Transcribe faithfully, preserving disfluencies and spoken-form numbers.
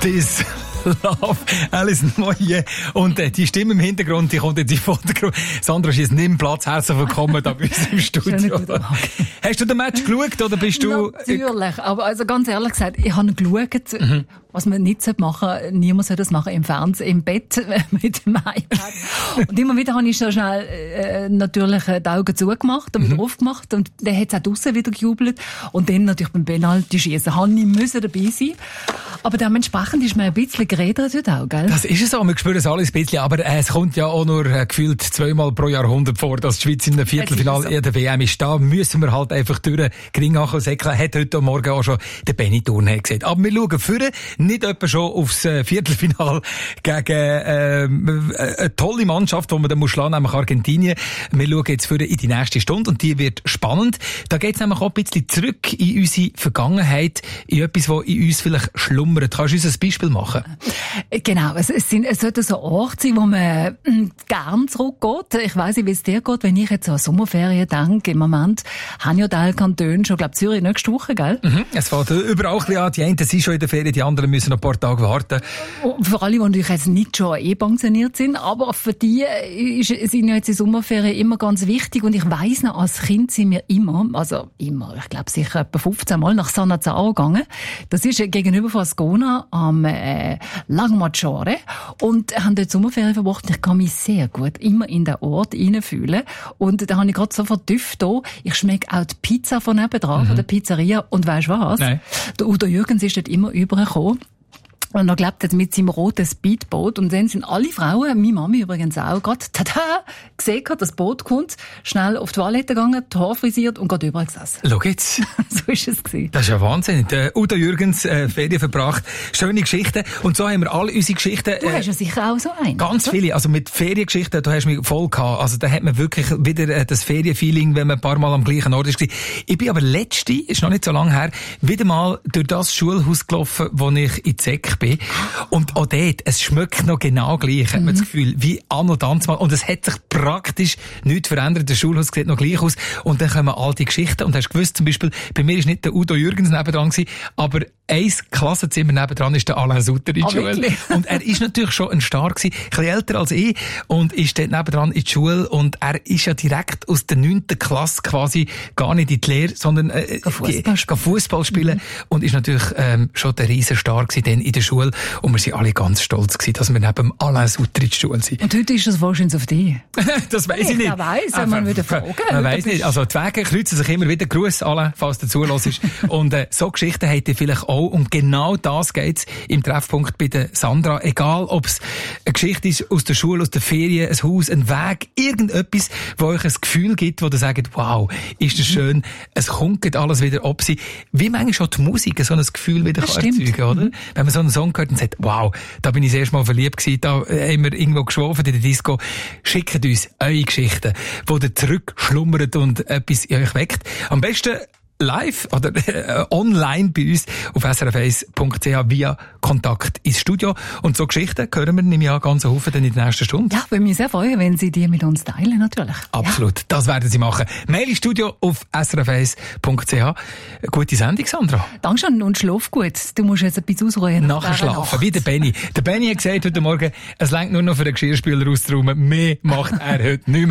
This Love, Alison Moyet. Und äh, die Stimme im Hintergrund, die kommt jetzt in den Vordergrund. Sandra ist jetzt nicht im Platz, herzlich willkommen da bei uns im Studio. Hast du den Match geschaut oder bist du... Natürlich, aber also ganz ehrlich gesagt, ich habe geschaut, mhm. was man nicht machen sollte. Niemand soll das machen im Fernsehen, im Bett mit dem iPad. Und immer wieder habe ich so schnell äh, natürlich die Augen zugemacht und wieder mhm. aufgemacht und dann hat es auch draussen wieder gejubelt. Und dann natürlich beim Penalty-Schießen habe ich müssen dabei sein. Aber dementsprechend ist mir ein bisschen geredet heute auch, gell? Das ist es so, wir spüren es alles ein bisschen, aber äh, es kommt ja auch nur äh, gefühlt zweimal pro Jahrhundert vor, dass die Schweiz in einem Viertelfinale so. in der W M ist. Da müssen wir halt einfach durch Gring ansäckeln. Hat heute Morgen auch schon der Benny Thurnheim gesagt. Aber wir schauen vorne, nicht etwa schon aufs äh, Viertelfinale gegen äh, eine tolle Mannschaft, die man dann muss schlagen, nämlich Argentinien. Wir schauen jetzt vorne in die nächste Stunde und die wird spannend. Da geht es nämlich auch ein bisschen zurück in unsere Vergangenheit, in etwas, was in uns vielleicht schlummert. Kannst du uns ein Beispiel machen? Genau, es, es, sind, es sollte so Orte sein, wo man äh, gern zurückgeht. Ich weiss nicht, wie es dir geht, wenn ich jetzt an Sommerferien denke. Im Moment haben ja Teil Kantone schon, glaube Zürich nächste Woche, gell? Mhm, es fällt überall ein bisschen an. Die einen sind schon in der Ferien, die anderen müssen noch ein paar Tage warten. Für alle, die natürlich jetzt nicht schon eh pensioniert sind, aber für die ist, sind ja jetzt die Sommerferien immer ganz wichtig. Und ich weiss noch, als Kind sind wir immer, also immer, ich glaube sicher etwa fünfzehn Mal nach Sannazaro gegangen. Das ist gegenüber von Ascona am äh, Lago Maggiore und haben dort Sommerferien verbracht. Ich kann mich sehr gut immer in den Ort hineinfühlen. Und da habe ich gerade so verdüfft hier. Ich schmecke auch die Pizza von nebenan, mhm. von der Pizzeria. Und weisst du was? Nein. Der Udo Jürgens ist dort immer übergekommen. Und er glaubt jetzt mit seinem roten Speedboot. Und dann sind alle Frauen, meine Mami übrigens auch, gerade, tada, gesehen, das Boot kommt, schnell auf die Toilette gegangen, die Haare frisiert und gerade überall gesessen. Schau jetzt. So ist es gewesen. Das ist ja Wahnsinn. Der Udo Jürgens, äh, Ferien verbracht. Schöne Geschichten. Und so haben wir alle unsere Geschichten. Du hast ja sicher auch so einen. Ganz oder? Viele. Also mit Feriengeschichten, du hast mich voll gehabt. Also da hat man wirklich wieder äh, das Ferienfeeling, wenn man ein paar Mal am gleichen Ort ist. Ich bin aber letzte, ist noch nicht so lange her, wieder mal durch das Schulhaus gelaufen, wo ich in Zeck bin. Und auch dort, es schmeckt noch genau gleich, hat man mhm. das Gefühl, wie an und an mal. Und es hat sich praktisch nichts verändert. Das Schulhaus sieht noch gleich aus. Und dann kommen all die Geschichten. Und hast gewusst, zum Beispiel, bei mir ist nicht der Udo Jürgens nebendran gewesen, aber ein Klassenzimmer nebendran ist der Alain Sutter in die oh, Schule. Und er ist natürlich schon ein Star gewesen, ein bisschen älter als ich, und ist dort nebendran in die Schule. Und er ist ja direkt aus der neunten Klasse quasi gar nicht in die Lehre, sondern äh, Fußball spielen. Mhm. Und ist natürlich ähm, schon der Riesenstar gewesen dann in der Schule. Und wir sind alle ganz stolz gewesen, dass wir neben Alain Sutter in die Schule sind. Und heute ist das wahrscheinlich auf dich. Das weiss ich, ich nicht. Ich weiss, wenn man wieder fragen. Man weiss nicht. Also die Wege kreuzen sich immer wieder. Gruß, Alain, falls du zuhörst. Und äh, so Geschichten habt ihr vielleicht auch. Und genau das geht's im Treffpunkt bei der Sandra. Egal, ob es eine Geschichte ist aus der Schule, aus der Ferien, ein Haus, ein Weg, irgendetwas, wo euch ein Gefühl gibt, wo ihr sagt, wow, ist das schön, es kommt alles wieder ob sie. Wie manchmal schon die Musik so ein Gefühl wieder kann erzeugen, oder? Mhm. Wenn man so einen Song hört und sagt, wow, da bin ich das erste Mal verliebt gewesen, da haben wir irgendwo geschwofen in der Disco. Schickt uns eure Geschichten, wo ihr zurückschlummert und etwas in euch weckt. Am besten live oder äh, online bei uns auf s r f eins punkt c h via Kontakt ins Studio. Und so Geschichten hören wir nämlich an ganz Haufen dann in der nächsten Stunde. Ja, würde mich sehr freuen, wenn Sie die mit uns teilen, natürlich. Absolut, ja. Das werden Sie machen. Mail ins Studio auf s r f eins punkt c h. Gute Sendung, Sandra. Dankeschön und schlaf gut. Du musst jetzt ein bisschen ausruhen. Nachher schlafen, wie der Benny. Der Benny hat gesagt heute Morgen, es reicht nur noch für den Geschirrspüler auszuräumen. Mehr macht er heute nicht mehr.